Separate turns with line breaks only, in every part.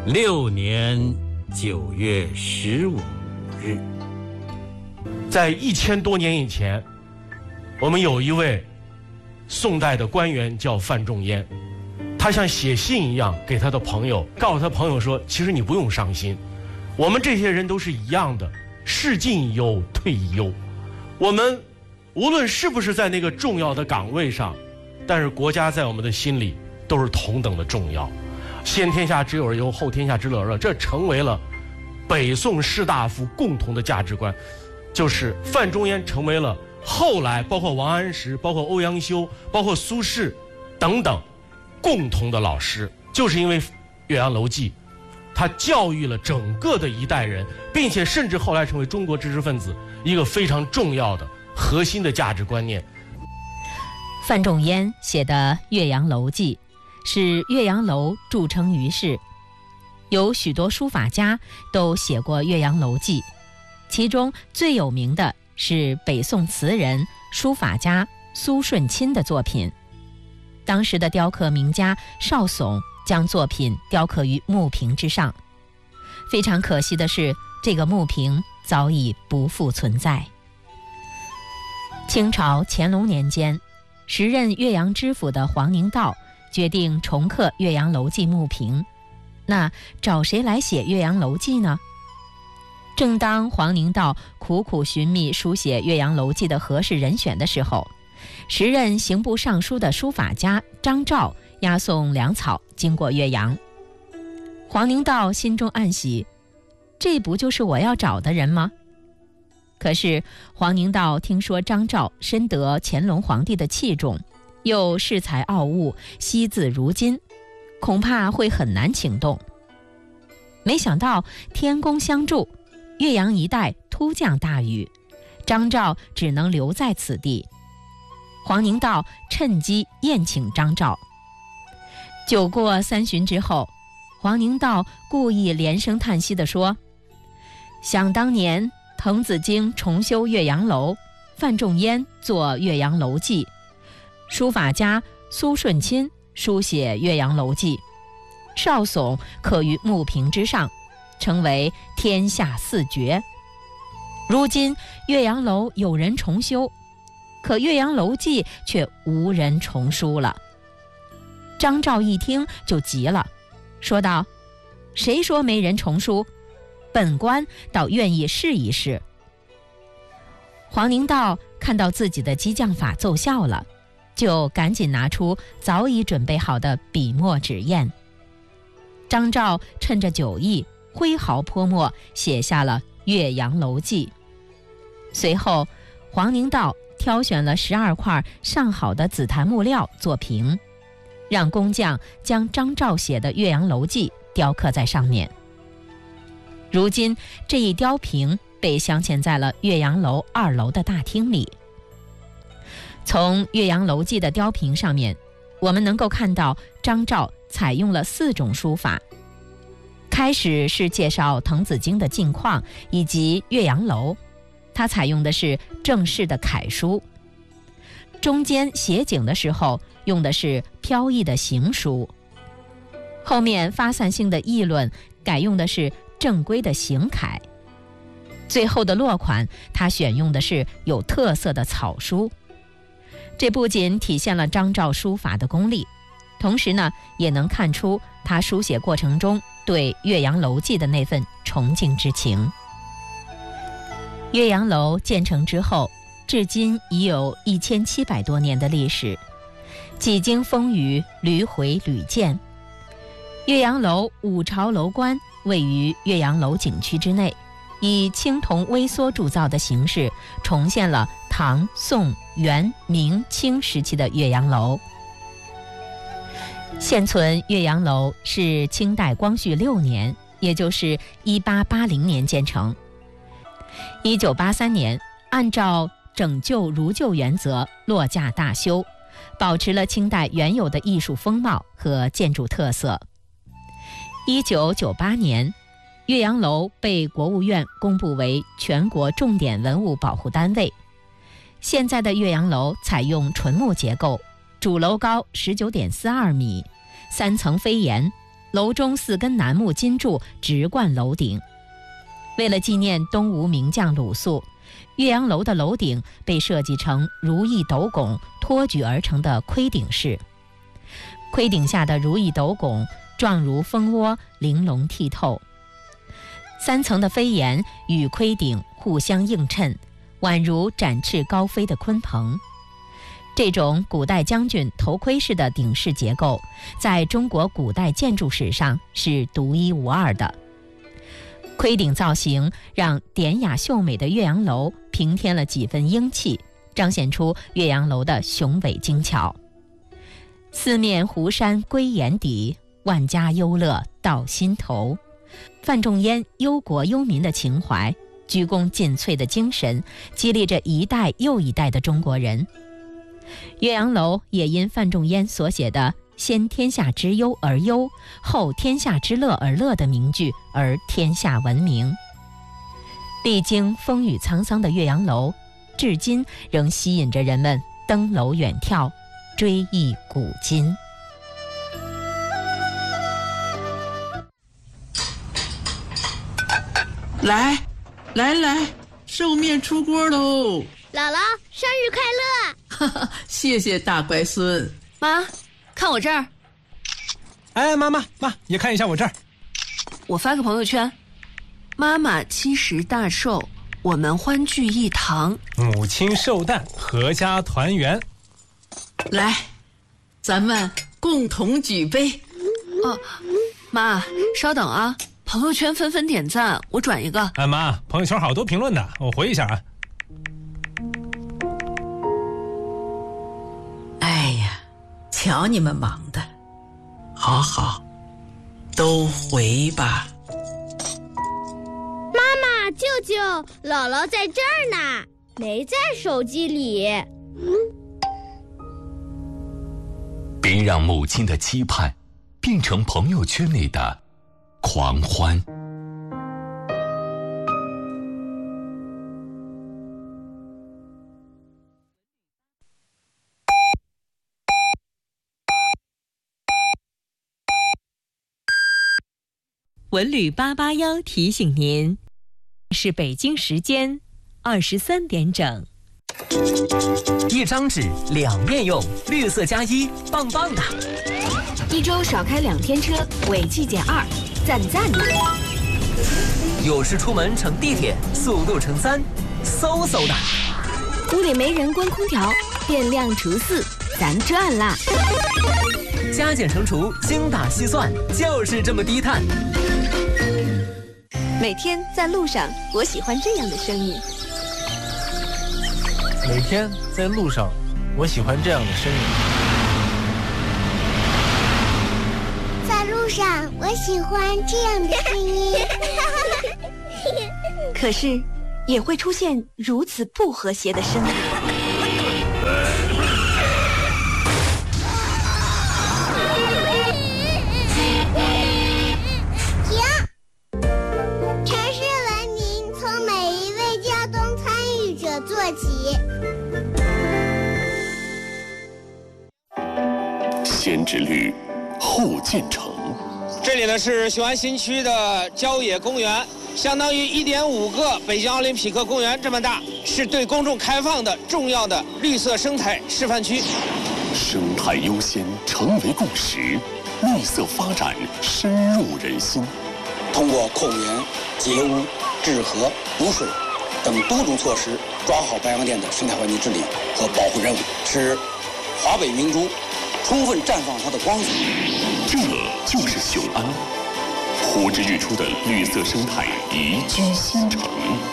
6年9月15日，
在1000多年以前，我们有一位宋代的官员叫范仲淹，他像写信一样给他的朋友，告诉他朋友说，其实你不用伤心，我们这些人都是一样的，事进已忧，退已忧。我们无论是不是在那个重要的岗位上，但是国家在我们的心里都是同等的重要。先天下之忧而忧，后天下之乐而乐，这成为了北宋士大夫共同的价值观。就是范仲淹成为了后来包括王安石、包括欧阳修、包括苏轼等等共同的老师，就是因为《岳阳楼记》，他教育了整个的一代人，并且甚至后来成为中国知识分子一个非常重要的核心的价值观念。
范仲淹写的《岳阳楼记》使岳阳楼著称于世，有许多书法家都写过《岳阳楼记》，其中最有名的是北宋词人、书法家苏舜钦的作品。当时的雕刻名家邵悚将作品雕刻于木瓶之上，非常可惜的是，这个木瓶早已不复存在。清朝乾隆年间，时任岳阳知府的黄宁道决定重刻《岳阳楼记》木瓶，那找谁来写《岳阳楼记》呢？正当黄宁道苦苦寻觅书写《岳阳楼记》的合适人选的时候，时任刑部尚书的书法家张照押送粮草经过岳阳。黄宁道心中暗喜，这不就是我要找的人吗？可是黄宁道听说张照深得乾隆皇帝的器重，又恃才傲物，惜字如金，恐怕会很难请动。没想到天公相助，岳阳一带突降大雨，张照只能留在此地。黄宁道趁机宴请张照。酒过3巡之后，黄宁道故意连声叹息地说，想当年滕子京重修岳阳楼，范仲淹作岳阳楼记，书法家苏舜钦书写岳阳楼记，邵悚刻于木瓶之上，成为天下四绝。如今岳阳楼有人重修，可岳阳楼记却无人重书了。张照一听就急了，说道，谁说没人重书？本官倒愿意试一试。黄宁道看到自己的激将法奏效了，就赶紧拿出早已准备好的笔墨纸砚。张照趁着酒意，挥毫泼墨写下了《岳阳楼记》。随后黄宁道挑选了12块上好的紫檀木料做瓶，让工匠将张照写的《岳阳楼记》雕刻在上面。如今这一雕瓶被镶嵌在了岳阳楼2楼的大厅里。从《岳阳楼记》的雕瓶上面，我们能够看到张照采用了4种书法。开始是介绍滕子京的近况以及岳阳楼，他采用的是正式的楷书。中间写景的时候用的是飘逸的行书，后面发散性的议论改用的是正规的行楷，最后的落款他选用的是有特色的草书。这不仅体现了张照书法的功力，同时呢，也能看出他书写过程中对岳阳楼记的那份崇敬之情。岳阳楼建成之后，至今已有1700多年的历史，几经风雨，屡毁屡建。岳阳楼5朝楼观位于岳阳楼景区之内，以青铜微缩铸造的形式重现了唐、宋、元、明、清时期的岳阳楼。现存岳阳楼是清代光绪6年，也就是1880年建成。1983年，按照整旧如旧原则落架大修，保持了清代原有的艺术风貌和建筑特色。1998年，岳阳楼被国务院公布为全国重点文物保护单位。现在的岳阳楼采用纯木结构，主楼高19.42米，3层飞檐， 楼中4根楠木金柱直贯楼顶。为了纪念东吴名将鲁肃，岳阳楼的楼顶被设计成如意斗拱托举而成的盔顶式。盔顶下的如意斗拱状如蜂窝，玲珑剔透。3层的飞檐与盔顶互相映衬，宛如展翅高飞的鲲鹏。这种古代将军头盔式的顶式结构，在中国古代建筑史上是独一无二的。盔顶造型让典雅秀美的岳阳楼平添了几分英气，彰显出岳阳楼的雄伟精巧。四面湖山归眼底，万家忧乐到心头。范仲淹忧国忧民的情怀，鞠躬尽瘁的精神，激励着一代又一代的中国人。岳阳楼也因范仲淹所写的先天下之忧而忧，后天下之乐而乐的名句而天下闻名。历经风雨沧桑的岳阳楼，至今仍吸引着人们登楼远眺，追忆古今。
来，寿面出锅喽！
姥姥，生日快乐！
哈哈，谢谢大乖孙。
妈，看我这儿。
哎，妈，也看一下我这儿。
我发个朋友圈，妈妈70大寿，我们欢聚一堂。
母亲寿诞，阖家团圆。
来，咱们共同举杯。
哦，妈，稍等啊，朋友圈纷纷点赞，我转一个。
哎，妈，朋友圈好多评论的，我回一下啊。
哎呀，瞧你们忙的，好，都回吧。
妈妈、舅舅，姥姥在这儿呢，没在手机里。
别让母亲的期盼变成朋友圈里的狂欢。
文旅881提醒您，是北京时间23点整。
一张纸2面用，绿色加1，棒棒的。
1周少开2天车，尾气减2，赞赞的。
有时出门乘地铁，速度乘3，嗖嗖的。
屋里没人关空调，电量除4，咱赚啦。
加减乘除，精打细算，就是这么低碳。
每天在路上，我喜欢这样的声音。
每天在路上，我喜欢这样的声音。
在路上，我喜欢这样的声音。
可是，也会出现如此不和谐的声音。
先知律后建成。
这里呢是雄安新区的郊野公园，相当于1.5个北京奥林匹克公园这么大，是对公众开放的重要的绿色生态示范区。
生态优先成为共识，绿色发展深入人心。
通过控源、截污、治河、补水等多种措施，抓好白洋淀的生态环境治理和保护任务，使华北明珠充分绽放它的光彩。
这就是雄安，呼之欲出的绿色生态宜居新城。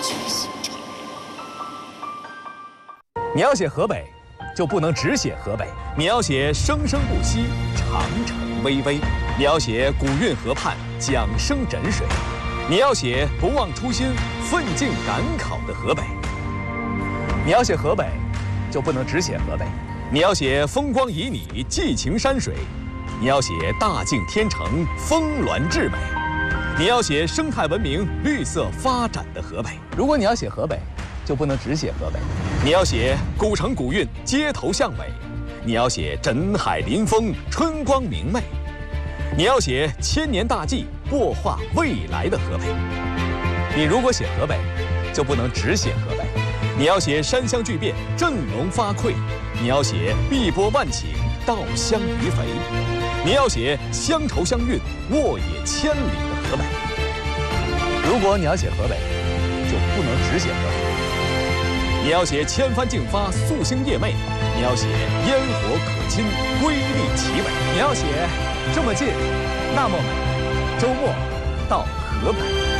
你要写河北，就不能只写河北；你要写生生不息、长城巍巍；你要写古运河畔、桨声枕水；你要写不忘初心、奋进赶考的河北。你要写河北，就不能只写河北。你要写风光旖旎、寄情山水；你要写大境天成、峰峦至美；你要写生态文明、绿色发展的河北。如果你要写河北，就不能只写河北。你要写古城古韵、街头巷尾；你要写镇海临风、春光明媚； 你要写千年大计，擘画未来的河北。你如果写河北，就不能只写河北，你要写山乡巨变，振聋发聩；你要写碧波万顷，稻香鱼肥；你要写乡愁乡韵，沃野千里的河北。如果你要写河北，就不能只写河北，你要写千帆竞发，夙兴夜寐；你要写烟火可亲，瑰丽奇美；你要写这么近，那么美，周末到河北。